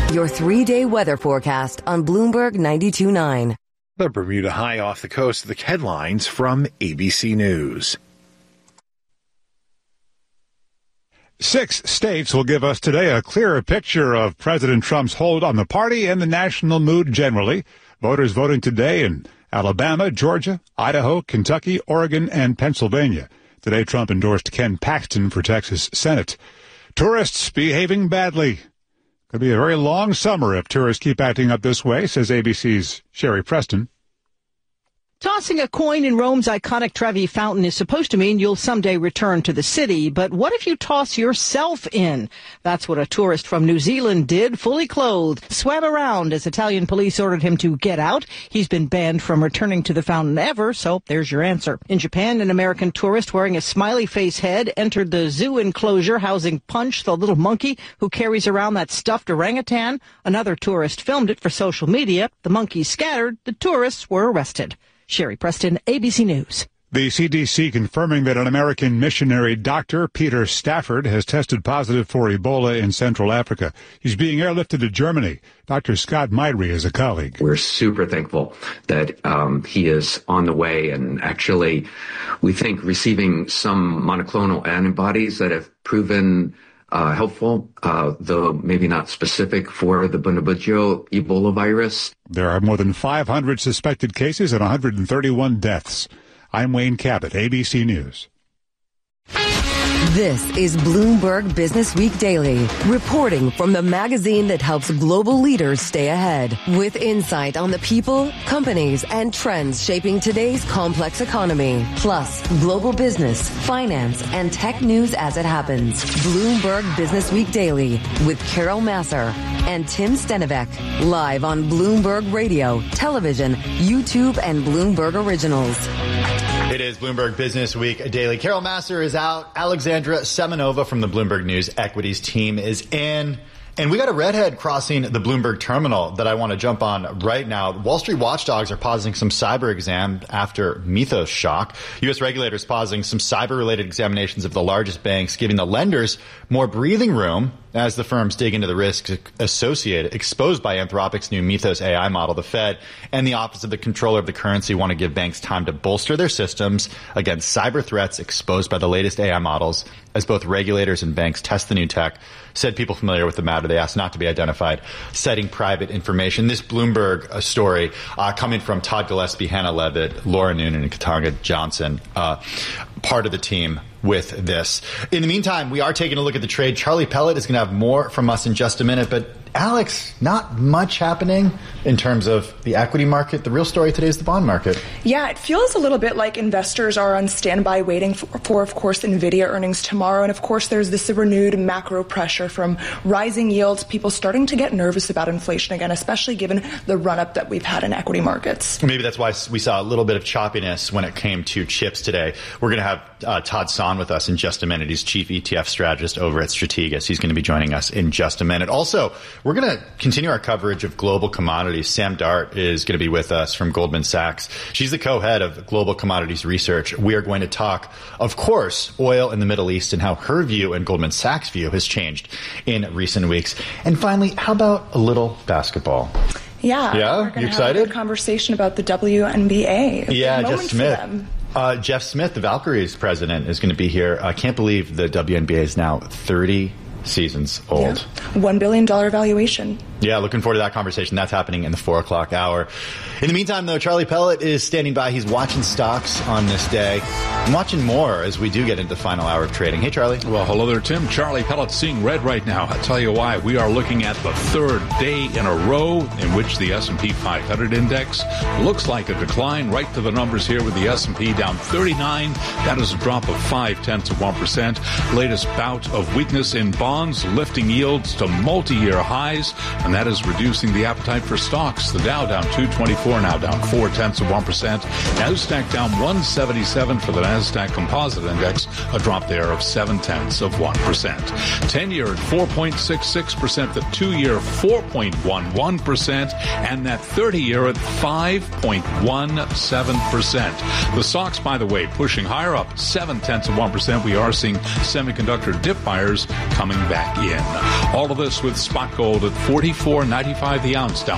Your 3-day weather forecast on Bloomberg 92.9. The Bermuda high off the coast. The headlines from ABC News. 6 states will give us today a clearer picture of President Trump's hold on the party and the national mood generally. Voters voting today in Alabama, Georgia, Idaho, Kentucky, Oregon, and Pennsylvania. Today, Trump endorsed Ken Paxton for Texas Senate. Tourists behaving badly. Could be a very long summer if tourists keep acting up this way, says ABC's Sherry Preston. Tossing a coin in Rome's iconic Trevi Fountain is supposed to mean you'll someday return to the city, but what if you toss yourself in? That's what a tourist from New Zealand did, fully clothed, swam around as Italian police ordered him to get out. He's been banned from returning to the fountain ever, so there's your answer. In Japan, an American tourist wearing a smiley face head entered the zoo enclosure housing Punch, the little monkey who carries around that stuffed orangutan. Another tourist filmed it for social media. The monkey scattered. The tourists were arrested. Sherry Preston, ABC News. The CDC confirming that an American missionary doctor, Peter Stafford, has tested positive for Ebola in Central Africa. He's being airlifted to Germany. Dr. Scott Maidry is a colleague. We're super thankful that he is on the way, and actually we think receiving some monoclonal antibodies that have proven helpful, though maybe not specific for the Bundibugyo Ebola virus. There are more than 500 suspected cases and 131 deaths. I'm Wayne Cabot, ABC News. This is Bloomberg Business Week Daily, reporting from the magazine that helps global leaders stay ahead, with insight on the people, companies, and trends shaping today's complex economy, plus global business, finance, and tech news as it happens. Bloomberg Business Week Daily with Carol Masser and Tim Stenivek, live on Bloomberg Radio, television, YouTube, and Bloomberg Originals. It is Bloomberg Business Week Daily. Carol Masser is out. Alexandra Semenova from the Bloomberg News Equities team is in. And we got a redhead crossing the Bloomberg terminal that I want to jump on right now. Wall Street watchdogs are pausing some cyber exam after Mythos shock. U.S. regulators pausing some cyber-related examinations of the largest banks, giving the lenders more breathing room as the firms dig into the risks exposed by Anthropic's new Mythos AI model. The Fed and the Office of the Comptroller of the Currency want to give banks time to bolster their systems against cyber threats exposed by the latest AI models, as both regulators and banks test the new tech. Said people familiar with the matter, they asked not to be identified, citing private information. This Bloomberg story coming from Todd Gillespie, Hannah Levitt, Laura Noonan, and Katanga Johnson, part of the team with this. In the meantime, we are taking a look at the trade. Charlie Pellet is going to have more from us in just a minute, but Alex, not much happening in terms of the equity market. The real story today is the bond market. Yeah, it feels a little bit like investors are on standby waiting for, of course, NVIDIA earnings tomorrow. And, of course, there's this renewed macro pressure from rising yields, people starting to get nervous about inflation again, especially given the run-up that we've had in equity markets. Maybe that's why we saw a little bit of choppiness when it came to chips today. We're going to have Todd Son with us in just a minute. He's chief ETF strategist over at Strategas. He's going to be joining us in just a minute. Also, we're going to continue our coverage of global commodities. Sam Dart is going to be with us from Goldman Sachs. She's the co-head of global commodities research. We are going to talk, of course, oil in the Middle East and how her view and Goldman Sachs' view has changed in recent weeks. And finally, how about a little basketball? Yeah, you excited? Have a good conversation about the WNBA. Yeah, Jeff Smith. Jeff Smith, the Valkyries president, is going to be here. I can't believe the WNBA is now 30 seasons old. Yeah. $1 billion valuation. Yeah, looking forward to that conversation. That's happening in the 4 o'clock hour. In the meantime, though, Charlie Pellet is standing by. He's watching stocks on this day. I'm watching more as we do get into the final hour of trading. Hey, Charlie. Well, hello there, Tim. Charlie Pellet seeing red right now. I'll tell you why. We are looking at the third day in a row in which the S&P 500 index looks like a decline. Right to the numbers here with the S&P down 39. That is a drop of 0.5%. Latest bout of weakness in bonds, lifting yields to multi-year highs, and that is reducing the appetite for stocks. The Dow down 224, now down 0.4%. NASDAQ down 177 for the NASDAQ Composite Index, a drop there of 0.7%. 10-year at 4.66%, the 2-year 4.11%, and that 30-year at 5.17%. The stocks, by the way, pushing higher up 0.7%. We are seeing semiconductor dip buyers coming back in. All of this with spot gold at $44.95 the ounce, down